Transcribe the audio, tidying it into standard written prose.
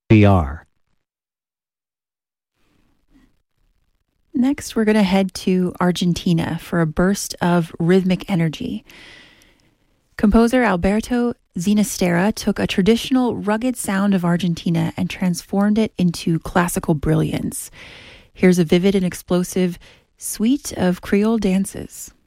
BR. Next, we're going to head to Argentina for a burst of rhythmic energy. Composer Alberto Ginastera took a traditional, rugged sound of Argentina and transformed it into classical brilliance. Here's a vivid and explosive suite of Creole dances.